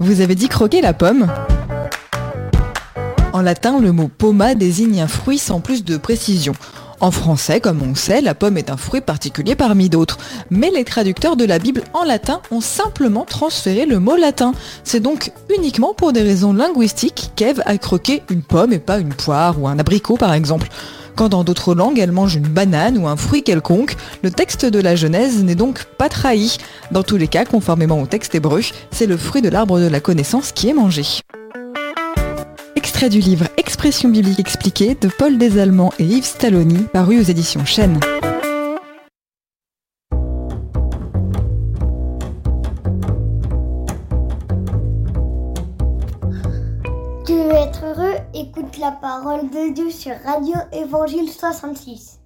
Vous avez dit croquer la pomme ? En latin, le mot poma désigne un fruit sans plus de précision. En français, comme on sait, la pomme est un fruit particulier parmi d'autres. Mais les traducteurs de la Bible en latin ont simplement transféré le mot latin. C'est donc uniquement pour des raisons linguistiques qu'Ève a croqué une pomme et pas une poire ou un abricot par exemple. Quand dans d'autres langues, elle mange une banane ou un fruit quelconque, le texte de la Genèse n'est donc pas trahi. Dans tous les cas, conformément au texte hébreu, c'est le fruit de l'arbre de la connaissance qui est mangé. Extrait du livre Expressions bibliques expliquées de Paul Desallemands et Yves Stalloni, paru aux éditions Chênes. Tu veux être heureux, écoute la parole de Dieu sur Radio Évangile 66.